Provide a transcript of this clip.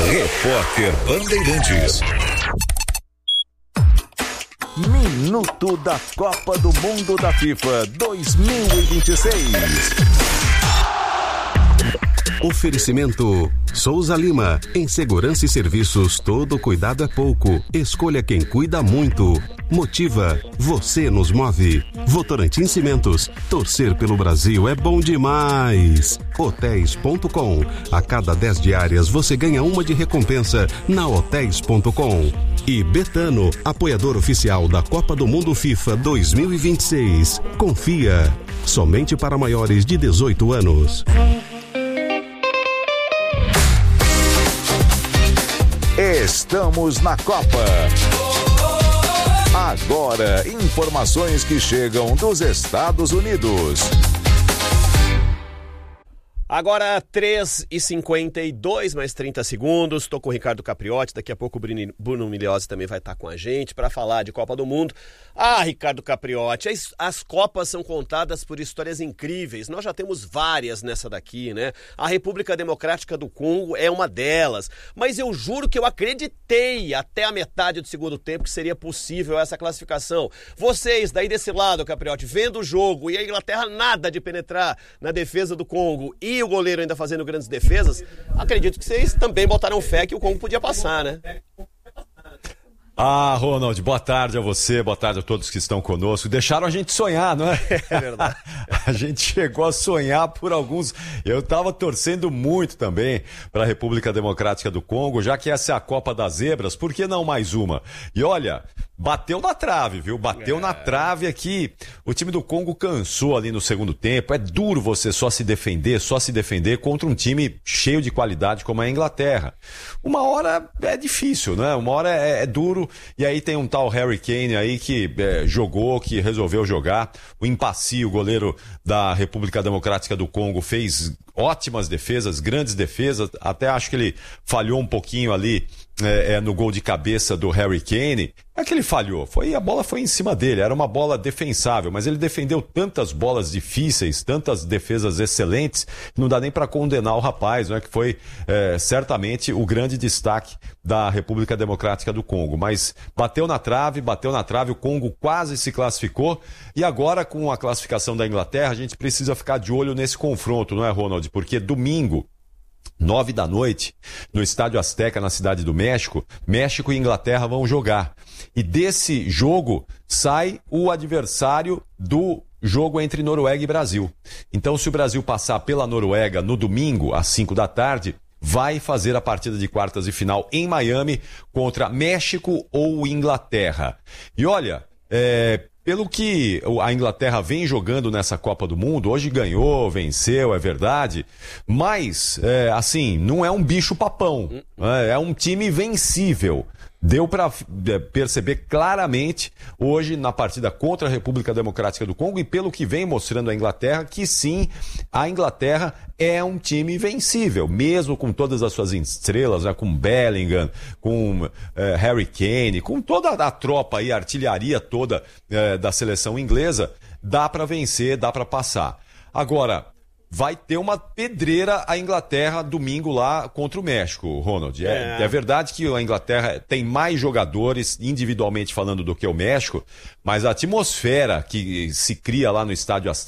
Repórter Bandeirantes. Minuto da Copa do Mundo da FIFA 2026. Oferecimento Souza Lima. Em segurança e serviços, todo cuidado é pouco. Escolha quem cuida muito. Motiva. Você nos move. Votorantim Cimentos. Torcer pelo Brasil é bom demais. Hotéis.com. A cada 10 diárias você ganha uma de recompensa na Hotéis.com. E Betano, apoiador oficial da Copa do Mundo FIFA 2026. Confia. Somente para maiores de 18 anos. Estamos na Copa. Agora, informações que chegam dos Estados Unidos. Agora 3h52, mais 30 segundos. Estou com o Ricardo Capriotti. Daqui a pouco o Bruno Milhozzi também vai estar com a gente para falar de Copa do Mundo. Ricardo Capriotti, as Copas são contadas por histórias incríveis. Nós já temos várias nessa daqui, né? A República Democrática do Congo é uma delas. Mas eu juro que eu acreditei até a metade do segundo tempo que seria possível essa classificação. Vocês, daí desse lado, Capriotti, vendo o jogo e a Inglaterra nada de penetrar na defesa do Congo e o goleiro ainda fazendo grandes defesas, acredito que vocês também botaram fé que o Congo podia passar, né? Ronald, boa tarde a você, boa tarde a todos que estão conosco. Deixaram a gente sonhar, não é? É verdade. A gente chegou a sonhar por alguns... Eu estava torcendo muito também para a República Democrática do Congo, já que essa é a Copa das Zebras, por que não mais uma? E olha, bateu na trave, viu? Bateu na trave aqui. O time do Congo cansou ali no segundo tempo. É duro você só se defender contra um time cheio de qualidade como a Inglaterra. Uma hora é difícil, né? Uma hora é duro. E aí tem um tal Harry Kane aí que jogou, que resolveu jogar. O Mpassi, o goleiro da República Democrática do Congo, fez ótimas defesas, grandes defesas. Até acho que ele falhou um pouquinho ali no gol de cabeça do Harry Kane. É que ele falhou, a bola foi em cima dele, era uma bola defensável, mas ele defendeu tantas bolas difíceis, tantas defesas excelentes, não dá nem para condenar o rapaz, né, que foi certamente o grande destaque da República Democrática do Congo. Mas bateu na trave, o Congo quase se classificou, e agora com a classificação da Inglaterra, a gente precisa ficar de olho nesse confronto, não é, Ronald? Porque domingo, 9 da noite, no Estádio Azteca, na Cidade do México, México e Inglaterra vão jogar. E desse jogo sai o adversário do jogo entre Noruega e Brasil. Então, se o Brasil passar pela Noruega no domingo, às 5 da tarde, vai fazer a partida de quartas de final em Miami contra México ou Inglaterra. E olha, pelo que a Inglaterra vem jogando nessa Copa do Mundo, hoje ganhou, venceu, é verdade, mas, assim, não é um bicho papão, é um time vencível. Deu para perceber claramente hoje na partida contra a República Democrática do Congo, e pelo que vem mostrando a Inglaterra, que sim, a Inglaterra é um time vencível, mesmo com todas as suas estrelas, né, com Bellingham, com Harry Kane, com toda a tropa aí, a artilharia toda da seleção inglesa, dá para vencer, dá para passar. Agora, vai ter uma pedreira a Inglaterra domingo lá contra o México, Ronald. É verdade que a Inglaterra tem mais jogadores, individualmente falando, do que o México, mas a atmosfera que se cria lá no Estádio Azteca